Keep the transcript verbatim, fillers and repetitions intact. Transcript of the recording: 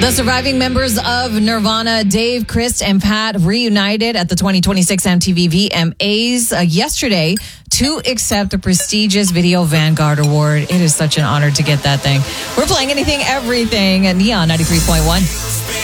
The surviving members of Nirvana, Dave, Chris, and Pat, reunited at the twenty twenty-six M T V V M As uh, yesterday to accept the prestigious Video Vanguard Award. It is such an honor to get that thing. We're playing Anything, Everything at Neon ninety-three point one.